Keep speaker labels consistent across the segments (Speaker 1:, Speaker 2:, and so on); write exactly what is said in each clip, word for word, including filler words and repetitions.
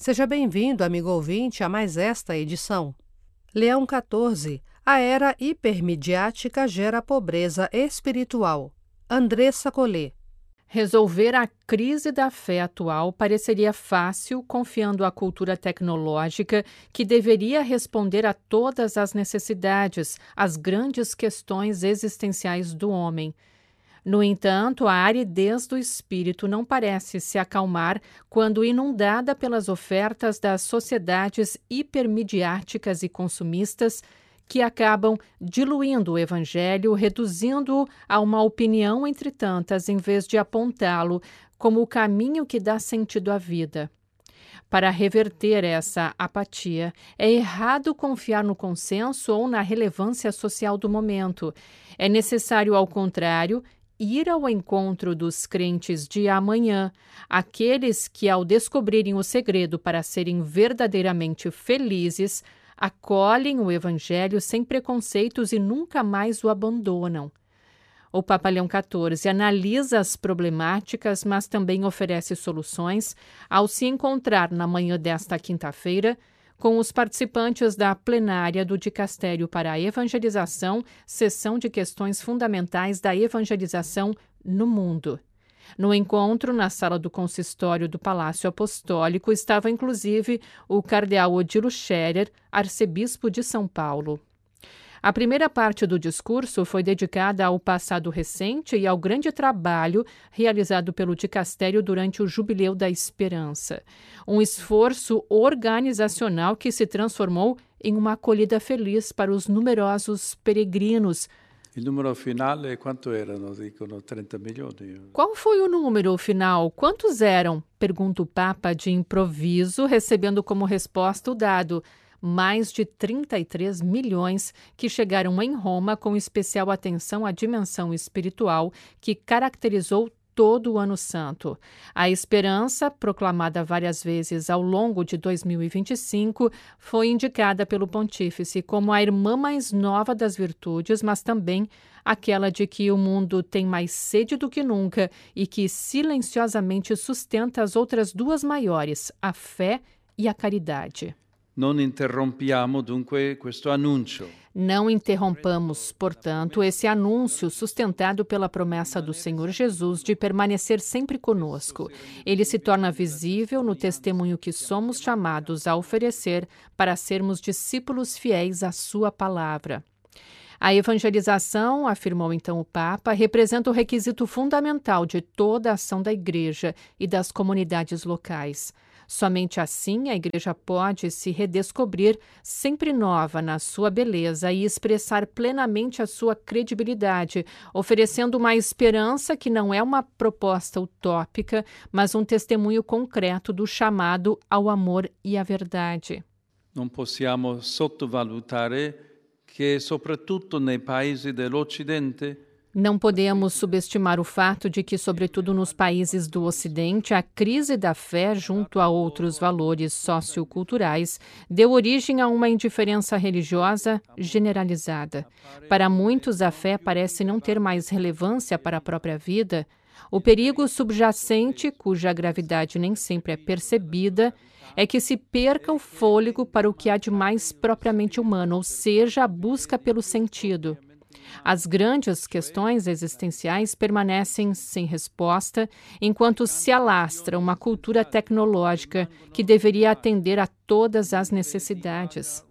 Speaker 1: Seja bem-vindo, amigo ouvinte, a mais esta edição. Leão quatorze. A era hipermidiática gera pobreza espiritual. Andressa Collet.
Speaker 2: Resolver a crise da fé atual pareceria fácil, confiando à cultura tecnológica que deveria responder a todas as necessidades, as grandes questões existenciais do homem. No entanto, a aridez do espírito não parece se acalmar quando inundada pelas ofertas das sociedades hipermidiáticas e consumistas que acabam diluindo o evangelho, reduzindo-o a uma opinião entre tantas, em vez de apontá-lo como o caminho que dá sentido à vida. Para reverter essa apatia, é errado confiar no consenso ou na relevância social do momento. É necessário, ao contrário, ir ao encontro dos crentes de amanhã, aqueles que, ao descobrirem o segredo para serem verdadeiramente felizes, acolhem o Evangelho sem preconceitos e nunca mais o abandonam. O Papa Leão quatorze analisa as problemáticas, mas também oferece soluções ao se encontrar na manhã desta quinta-feira com os participantes da plenária do Dicastério para a Evangelização, sessão de questões fundamentais da evangelização no mundo. No encontro, na sala do consistório do Palácio Apostólico, estava inclusive o cardeal Odilo Scherer, arcebispo de São Paulo. A primeira parte do discurso foi dedicada ao passado recente e ao grande trabalho realizado pelo Dicastério durante o Jubileu da Esperança. Um esforço organizacional que se transformou em uma acolhida feliz para os numerosos peregrinos.
Speaker 3: O número final é quanto erano? Dicono trinta milhões.
Speaker 2: Qual foi o número final? Quantos eram? Pergunta o Papa de improviso, recebendo como resposta o dado. Mais de trinta e três milhões que chegaram em Roma com especial atenção à dimensão espiritual que caracterizou todo o Ano Santo. A esperança, proclamada várias vezes ao longo de dois mil e vinte e cinco, foi indicada pelo Pontífice como a irmã mais nova das virtudes, mas também aquela de que o mundo tem mais sede do que nunca e que silenciosamente sustenta as outras duas maiores, a fé e a caridade.
Speaker 3: Não interrompiamo dunque questo annuncio.
Speaker 2: Não interrompamos, portanto, esse anúncio sustentado pela promessa do Senhor Jesus de permanecer sempre conosco. Ele se torna visível no testemunho que somos chamados a oferecer para sermos discípulos fiéis à sua palavra. A evangelização, afirmou então o Papa, representa o requisito fundamental de toda a ação da Igreja e das comunidades locais. Somente assim a Igreja pode se redescobrir sempre nova na sua beleza e expressar plenamente a sua credibilidade, oferecendo uma esperança que não é uma proposta utópica, mas um testemunho concreto do chamado ao amor e à verdade.
Speaker 3: Não possiamo sottovalutare que, soprattutto nei paesi dell'Occidente,
Speaker 2: Não podemos subestimar o fato de que, sobretudo nos países do Ocidente, a crise da fé, junto a outros valores socioculturais, deu origem a uma indiferença religiosa generalizada. Para muitos, a fé parece não ter mais relevância para a própria vida. O perigo subjacente, cuja gravidade nem sempre é percebida, é que se perca o fôlego para o que há de mais propriamente humano, ou seja, a busca pelo sentido. As grandes questões existenciais permanecem sem resposta, enquanto se alastra uma cultura tecnológica que deveria atender a todas as necessidades.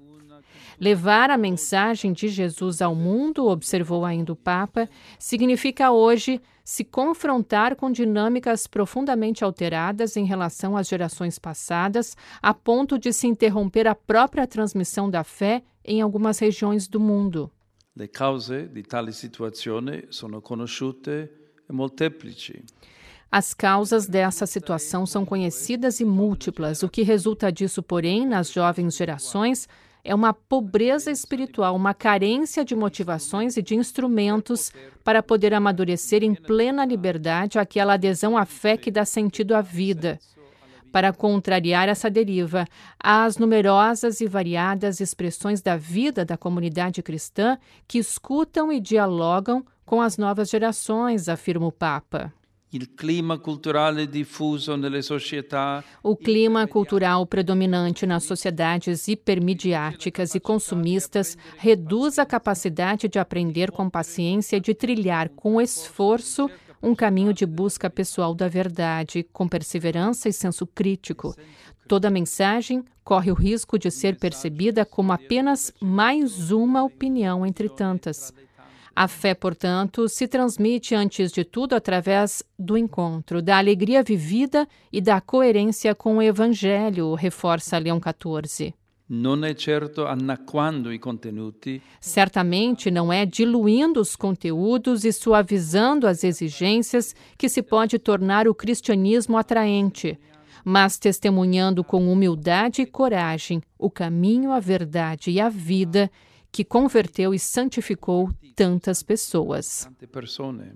Speaker 2: Levar a mensagem de Jesus ao mundo, observou ainda o Papa, significa hoje se confrontar com dinâmicas profundamente alteradas em relação às gerações passadas, a ponto de se interromper a própria transmissão da fé em algumas regiões do mundo.
Speaker 3: Le cause di tale situazione sono conosciute e molteplici.
Speaker 2: As causas dessa situação são conhecidas e múltiplas. O que resulta disso, porém, nas jovens gerações, é uma pobreza espiritual, uma carência de motivações e de instrumentos para poder amadurecer em plena liberdade aquela adesão à fé que dá sentido à vida. Para contrariar essa deriva, há as numerosas e variadas expressões da vida da comunidade cristã que escutam e dialogam com as novas gerações, afirma o Papa.
Speaker 3: Il clima culturale diffuso nelle società.
Speaker 2: O clima cultural predominante nas sociedades hipermediáticas e consumistas reduz a capacidade de aprender com paciência e de trilhar com esforço um caminho de busca pessoal da verdade, com perseverança e senso crítico. Toda mensagem corre o risco de ser percebida como apenas mais uma opinião entre tantas. A fé, portanto, se transmite antes de tudo através do encontro, da alegria vivida e da coerência com o Evangelho, reforça Leão quatorze.
Speaker 3: Non è certo annacquando i contenuti.
Speaker 2: Certamente não é diluindo os conteúdos e suavizando as exigências que se pode tornar o cristianismo atraente, mas testemunhando com humildade e coragem o caminho, a verdade e a vida que converteu e santificou tantas pessoas.
Speaker 3: Tante persone.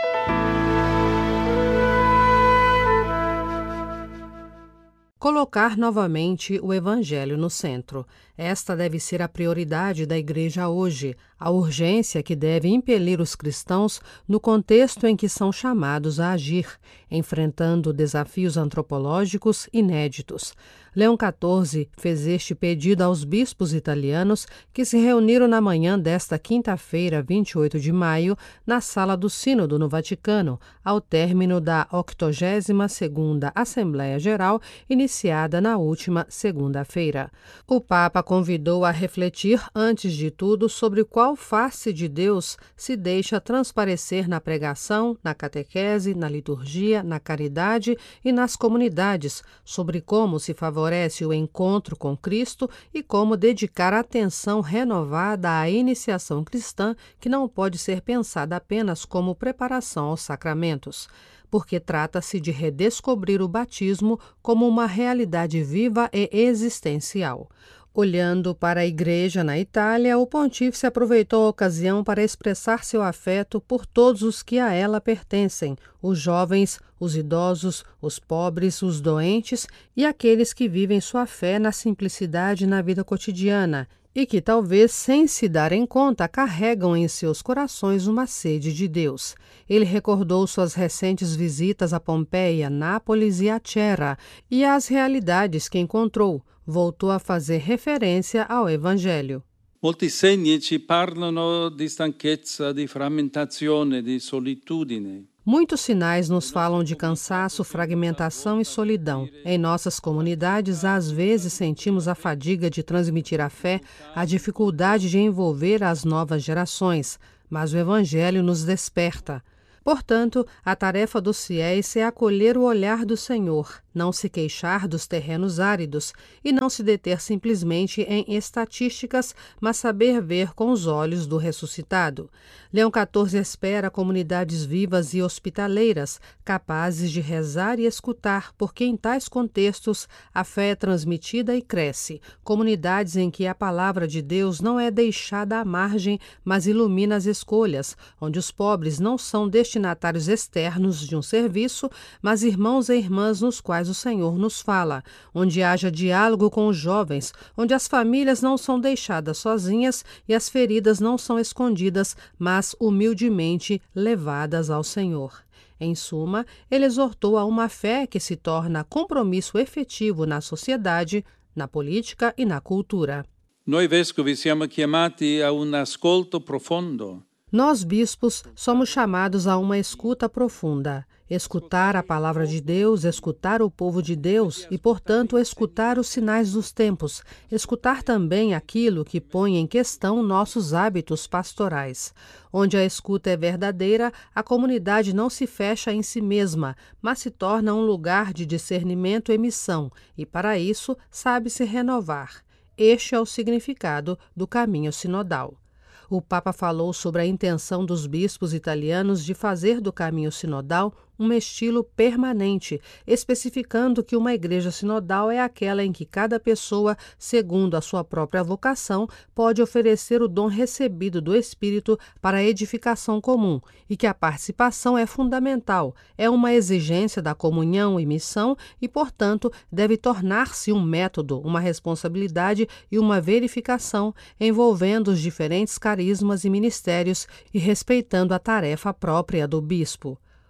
Speaker 1: Colocar novamente o Evangelho no centro. Esta deve ser a prioridade da Igreja hoje, a urgência que deve impelir os cristãos no contexto em que são chamados a agir, enfrentando desafios antropológicos inéditos. Leão quatorze fez este pedido aos bispos italianos que se reuniram na manhã desta quinta-feira, vinte e oito de maio, na Sala do Sínodo no Vaticano, ao término da octogésima segunda Assembleia Geral, iniciada na última segunda-feira. O Papa convidou a refletir, antes de tudo, sobre qual face de Deus se deixa transparecer na pregação, na catequese, na liturgia, na caridade e nas comunidades, sobre como se favorece o encontro com Cristo e como dedicar atenção renovada à iniciação cristã, que não pode ser pensada apenas como preparação aos sacramentos, porque trata-se de redescobrir o batismo como uma realidade viva e existencial. Olhando para a Igreja na Itália, o pontífice aproveitou a ocasião para expressar seu afeto por todos os que a ela pertencem, os jovens, os idosos, os pobres, os doentes e aqueles que vivem sua fé na simplicidade na vida cotidiana e que talvez, sem se darem conta, carregam em seus corações uma sede de Deus. Ele recordou suas recentes visitas a Pompeia, Nápoles e a Cerra e as realidades que encontrou. Voltou a fazer referência ao Evangelho.
Speaker 3: Molti segni ci parlano di stanchezza, di frammentazione, di solitudine.
Speaker 1: Muitos sinais nos falam de cansaço, fragmentação e solidão. Em nossas comunidades, às vezes sentimos a fadiga de transmitir a fé, a dificuldade de envolver as novas gerações, mas o Evangelho nos desperta. Portanto, a tarefa dos fiéis é acolher o olhar do Senhor, não se queixar dos terrenos áridos e não se deter simplesmente em estatísticas, mas saber ver com os olhos do ressuscitado. Leão quatorze espera comunidades vivas e hospitaleiras, capazes de rezar e escutar, porque em tais contextos a fé é transmitida e cresce. Comunidades em que a palavra de Deus não é deixada à margem, mas ilumina as escolhas, onde os pobres não são destinatários externos de um serviço, mas irmãos e irmãs nos quais o Senhor nos fala, onde haja diálogo com os jovens, onde as famílias não são deixadas sozinhas e as feridas não são escondidas, mas humildemente levadas ao Senhor. Em suma, ele exortou a uma fé que se torna compromisso efetivo na sociedade, na política e na cultura.
Speaker 3: Noi vescovi siamo chiamati a un ascolto profondo.
Speaker 1: Nós, bispos, somos chamados a uma escuta profunda, escutar a palavra de Deus, escutar o povo de Deus e, portanto, escutar os sinais dos tempos, escutar também aquilo que põe em questão nossos hábitos pastorais. Onde a escuta é verdadeira, a comunidade não se fecha em si mesma, mas se torna um lugar de discernimento e missão, e para isso sabe se renovar. Este é o significado do caminho sinodal. O Papa falou sobre a intenção dos bispos italianos de fazer do caminho sinodal um estilo permanente, especificando que uma igreja sinodal é aquela em que cada pessoa, segundo a sua própria vocação, pode oferecer o dom recebido do Espírito para a edificação comum e que a participação é fundamental, é uma exigência da comunhão e missão e, portanto, deve tornar-se um método, uma responsabilidade e uma verificação envolvendo os diferentes carismas e ministérios e respeitando a tarefa própria do bispo.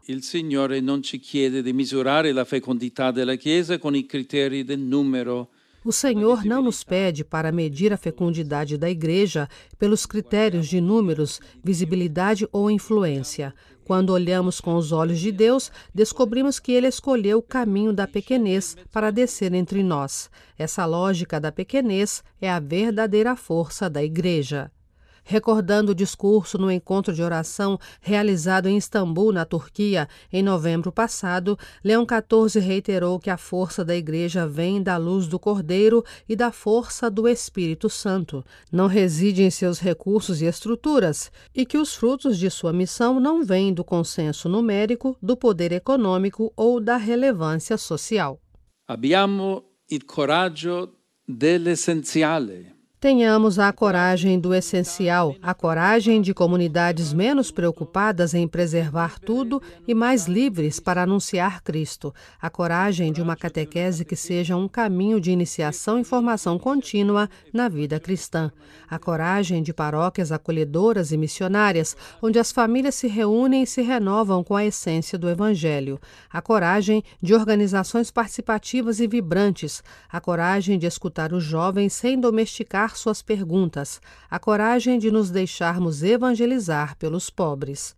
Speaker 3: Il Signore non ci chiede di misurare la fecondità della Chiesa con i criteri del numero.
Speaker 1: O Senhor não nos pede para medir a fecundidade da Igreja pelos critérios de números, visibilidade ou influência. Quando olhamos com os olhos de Deus, descobrimos que Ele escolheu o caminho da pequenez para descer entre nós. Essa lógica da pequenez é a verdadeira força da Igreja. Recordando o discurso no encontro de oração realizado em Istambul, na Turquia, em novembro passado, Leão quatorze reiterou que a força da Igreja vem da luz do Cordeiro e da força do Espírito Santo. Não reside em seus recursos e estruturas, e que os frutos de sua missão não vêm do consenso numérico, do poder econômico ou da relevância social.
Speaker 3: Abbiamo il coraggio dell'essenziale.
Speaker 1: Tenhamos a coragem do essencial, a coragem de comunidades menos preocupadas em preservar tudo e mais livres para anunciar Cristo, a coragem de uma catequese que seja um caminho de iniciação e formação contínua na vida cristã, a coragem de paróquias acolhedoras e missionárias, onde as famílias se reúnem e se renovam com a essência do Evangelho, a coragem de organizações participativas e vibrantes, a coragem de escutar os jovens sem domesticar suas perguntas, a coragem de nos deixarmos evangelizar pelos pobres.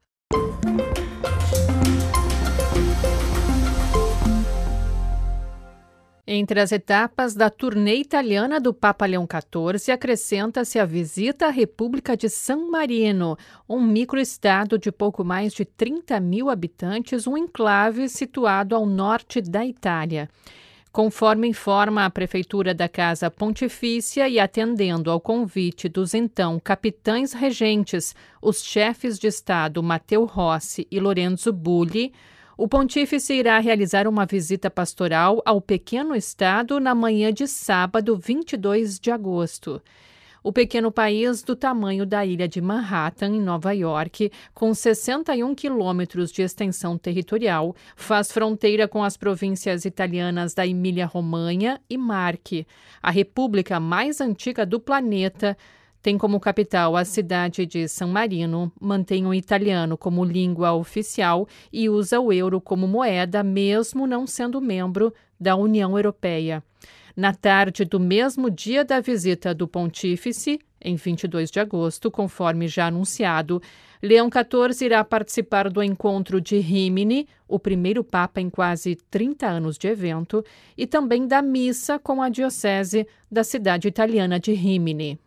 Speaker 2: Entre as etapas da turnê italiana do Papa Leão quatorze, acrescenta-se a visita à República de San Marino, um microestado de pouco mais de trinta mil habitantes, um enclave situado ao norte da Itália. Conforme informa a Prefeitura da Casa Pontifícia e atendendo ao convite dos então capitães regentes, os chefes de Estado Matteo Rossi e Lorenzo Bulli, o pontífice irá realizar uma visita pastoral ao pequeno estado na manhã de sábado, vinte e dois de agosto. O pequeno país, do tamanho da ilha de Manhattan, em Nova York, com sessenta e um quilômetros de extensão territorial, faz fronteira com as províncias italianas da Emília-Romanha e Marche, a república mais antiga do planeta. Tem como capital a cidade de San Marino, mantém o italiano como língua oficial e usa o euro como moeda, mesmo não sendo membro da União Europeia. Na tarde do mesmo dia da visita do pontífice, em vinte e dois de agosto, conforme já anunciado, Leão quatorze irá participar do encontro de Rimini, o primeiro papa em quase trinta anos de evento, e também da missa com a diocese da cidade italiana de Rimini.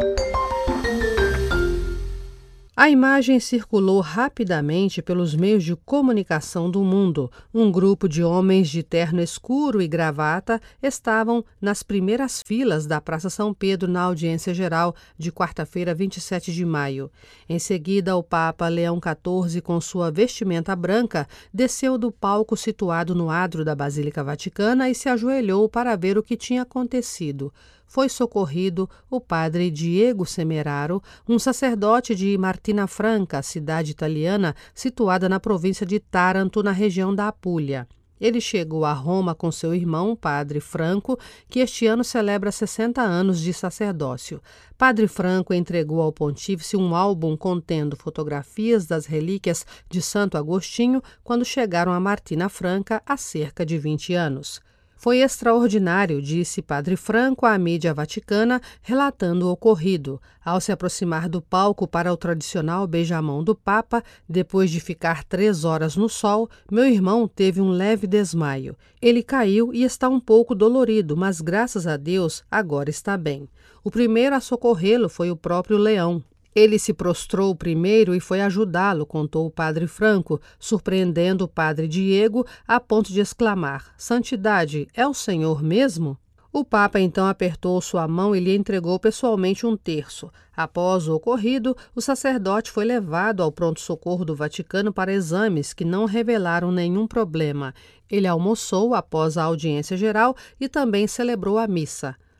Speaker 1: A imagem circulou rapidamente pelos meios de comunicação do mundo. Um grupo de homens de terno escuro e gravata estavam nas primeiras filas da Praça São Pedro na audiência geral de quarta-feira, vinte e sete de maio. Em seguida, o Papa Leão quatorze, com sua vestimenta branca, desceu do palco situado no adro da Basílica Vaticana e se ajoelhou para ver o que tinha acontecido. Foi socorrido o padre Diego Semeraro, um sacerdote de Martina Franca, cidade italiana situada na província de Taranto, na região da Apúlia. Ele chegou a Roma com seu irmão, padre Franco, que este ano celebra sessenta anos de sacerdócio. Padre Franco entregou ao pontífice um álbum contendo fotografias das relíquias de Santo Agostinho quando chegaram a Martina Franca há cerca de vinte anos. Foi extraordinário, disse Padre Franco à mídia vaticana, relatando o ocorrido. Ao se aproximar do palco para o tradicional beijamão do Papa, depois de ficar três horas no sol, meu irmão teve um leve desmaio. Ele caiu e está um pouco dolorido, mas graças a Deus agora está bem. O primeiro a socorrê-lo foi o próprio Leão. Ele se prostrou primeiro e foi ajudá-lo, contou o padre Franco, surpreendendo o padre Diego a ponto de exclamar: "Santidade, é o Senhor mesmo?" O Papa então apertou sua mão e lhe entregou pessoalmente um terço. Após o ocorrido, o sacerdote foi levado ao pronto-socorro do Vaticano para exames que não revelaram nenhum problema. Ele almoçou após a audiência geral e também celebrou a missa.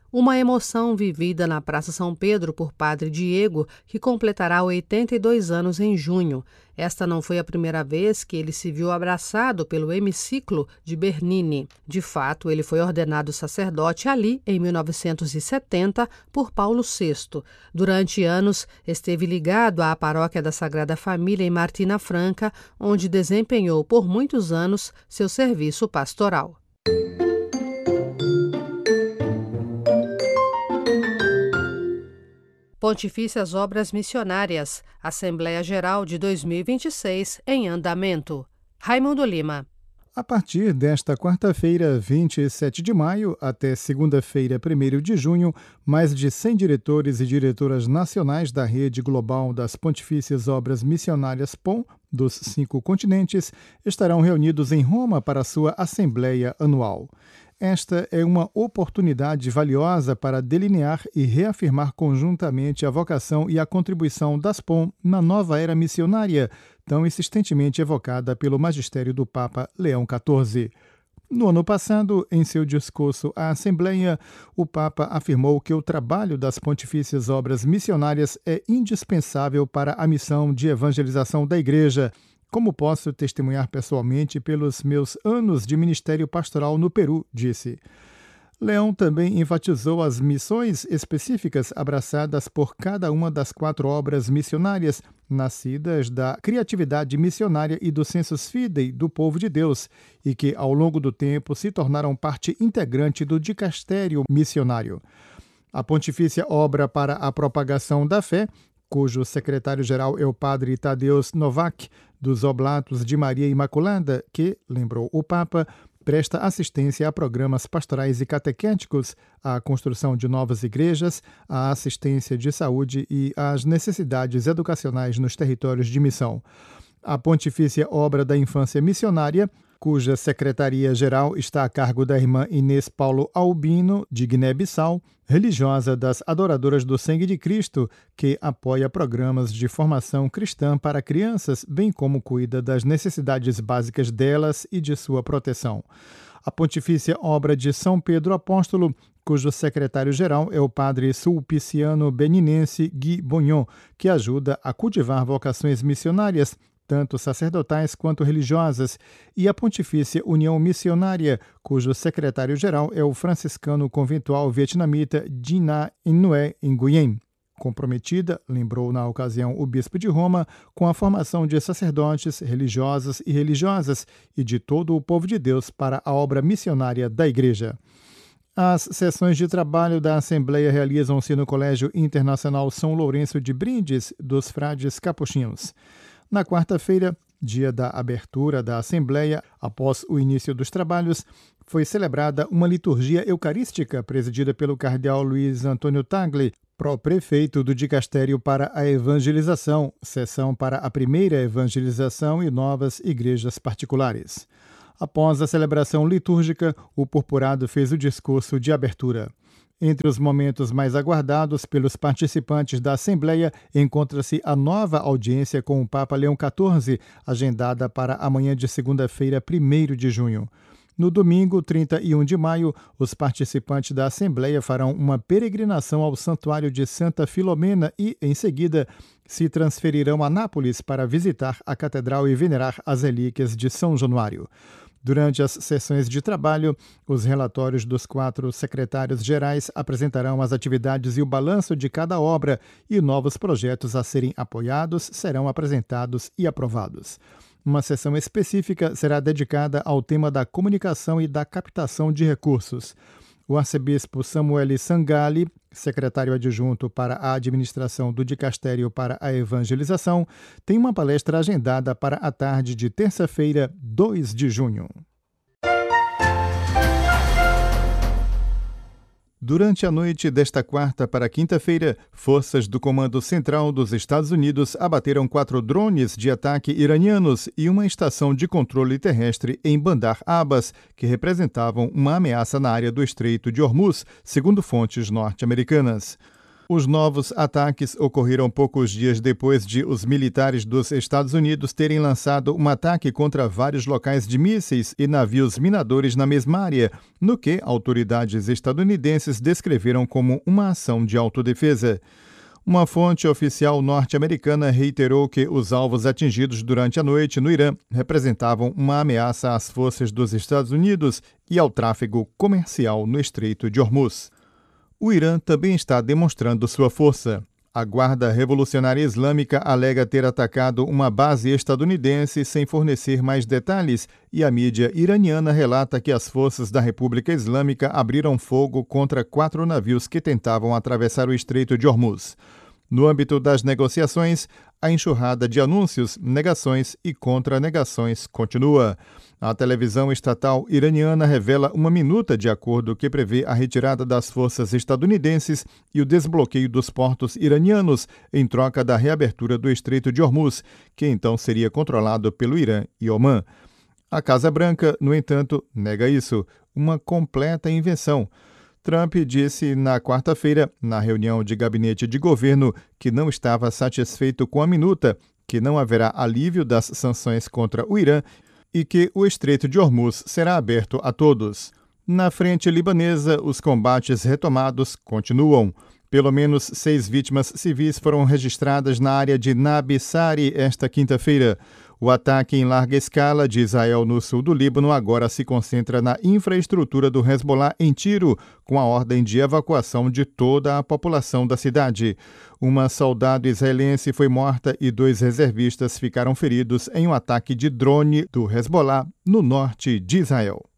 Speaker 1: Uma emoção vivida na Praça São Pedro por Padre Diego, que completará oitenta e dois anos em junho. Esta não foi a primeira vez que ele se viu abraçado pelo hemiciclo de Bernini. De fato, ele foi ordenado sacerdote ali em mil novecentos e setenta por Paulo sexto. Durante anos, esteve ligado à Paróquia da Sagrada Família em Martina Franca, onde desempenhou por muitos anos seu serviço pastoral. Pontifícias Obras Missionárias, Assembleia Geral de dois mil e vinte e seis, em andamento. Raimundo Lima.
Speaker 4: A partir desta quarta-feira, vinte e sete de maio, até segunda-feira, primeiro de junho, mais de cem diretores e diretoras nacionais da Rede Global das Pontifícias Obras Missionárias P O M, dos cinco continentes, estarão reunidos em Roma para sua Assembleia Anual. Esta é uma oportunidade valiosa para delinear e reafirmar conjuntamente a vocação e a contribuição das P O M na nova era missionária, tão insistentemente evocada pelo magistério do Papa Leão quatorze. No ano passado, em seu discurso à Assembleia, o Papa afirmou que o trabalho das Pontifícias Obras Missionárias é indispensável para a missão de evangelização da Igreja, como posso testemunhar pessoalmente pelos meus anos de ministério pastoral no Peru, disse. Leão também enfatizou as missões específicas abraçadas por cada uma das quatro obras missionárias, nascidas da criatividade missionária e do sensus fidei do povo de Deus, e que, ao longo do tempo, se tornaram parte integrante do dicastério missionário. A Pontifícia Obra para a Propagação da Fé, cujo secretário-geral é o padre Tadeusz Nowak, dos Oblatos de Maria Imaculada, que, lembrou o Papa, presta assistência a programas pastorais e catequéticos, à construção de novas igrejas, à assistência de saúde e às necessidades educacionais nos territórios de missão. A Pontifícia Obra da Infância Missionária, cuja secretaria-geral está a cargo da irmã Inês Paulo Albino, de Guiné-Bissau, religiosa das Adoradoras do Sangue de Cristo, que apoia programas de formação cristã para crianças, bem como cuida das necessidades básicas delas e de sua proteção. A Pontifícia Obra de São Pedro Apóstolo, cujo secretário-geral é o padre sulpiciano beninense Guy Bonhon, que ajuda a cultivar vocações missionárias, tanto sacerdotais quanto religiosas, e a Pontifícia União Missionária, cujo secretário-geral é o franciscano conventual vietnamita Dina Inue Nguyen, comprometida, lembrou na ocasião o bispo de Roma, com a formação de sacerdotes, religiosos e religiosas e de todo o povo de Deus para a obra missionária da Igreja. As sessões de trabalho da Assembleia realizam-se no Colégio Internacional São Lourenço de Brindes, dos Frades Capuchinhos. Na quarta-feira, dia da abertura da Assembleia, após o início dos trabalhos, foi celebrada uma liturgia eucarística presidida pelo cardeal Luiz Antônio Tagle, pró-prefeito do Dicastério para a Evangelização, sessão para a primeira evangelização e novas igrejas particulares. Após a celebração litúrgica, o purpurado fez o discurso de abertura. Entre os momentos mais aguardados pelos participantes da Assembleia, encontra-se a nova audiência com o Papa Leão quatorze, agendada para amanhã de segunda-feira, primeiro de junho. No domingo, trinta e um de maio, os participantes da Assembleia farão uma peregrinação ao Santuário de Santa Filomena e, em seguida, se transferirão a Nápoles para visitar a Catedral e venerar as relíquias de São Januário. Durante as sessões de trabalho, os relatórios dos quatro secretários-gerais apresentarão as atividades e o balanço de cada obra, e novos projetos a serem apoiados serão apresentados e aprovados. Uma sessão específica será dedicada ao tema da comunicação e da captação de recursos. O arcebispo Samuel Sangali, secretário adjunto para a administração do Dicastério para a Evangelização, tem uma palestra agendada para a tarde de terça-feira, dois de junho. Durante a noite desta quarta para quinta-feira, forças do Comando Central dos Estados Unidos abateram quatro drones de ataque iranianos e uma estação de controle terrestre em Bandar Abbas, que representavam uma ameaça na área do Estreito de Hormuz, segundo fontes norte-americanas. Os novos ataques ocorreram poucos dias depois de os militares dos Estados Unidos terem lançado um ataque contra vários locais de mísseis e navios minadores na mesma área, no que autoridades estadunidenses descreveram como uma ação de autodefesa. Uma fonte oficial norte-americana reiterou que os alvos atingidos durante a noite no Irã representavam uma ameaça às forças dos Estados Unidos e ao tráfego comercial no Estreito de Hormuz. O Irã também está demonstrando sua força. A Guarda Revolucionária Islâmica alega ter atacado uma base estadunidense sem fornecer mais detalhes, e a mídia iraniana relata que as forças da República Islâmica abriram fogo contra quatro navios que tentavam atravessar o Estreito de Hormuz. No âmbito das negociações, a enxurrada de anúncios, negações e contra-negações continua. A televisão estatal iraniana revela uma minuta de acordo que prevê a retirada das forças estadunidenses e o desbloqueio dos portos iranianos em troca da reabertura do Estreito de Hormuz, que então seria controlado pelo Irã e Omã. A Casa Branca, no entanto, nega isso, uma completa invenção. Trump disse na quarta-feira, na reunião de gabinete de governo, que não estava satisfeito com a minuta, que não haverá alívio das sanções contra o Irã e que o Estreito de Hormuz será aberto a todos. Na frente libanesa, os combates retomados continuam. Pelo menos seis vítimas civis foram registradas na área de Nabi Sari esta quinta-feira. O ataque em larga escala de Israel no sul do Líbano agora se concentra na infraestrutura do Hezbollah em Tiro, com a ordem de evacuação de toda a população da cidade. Uma soldado israelense foi morta e dois reservistas ficaram feridos em um ataque de drone do Hezbollah no norte de Israel.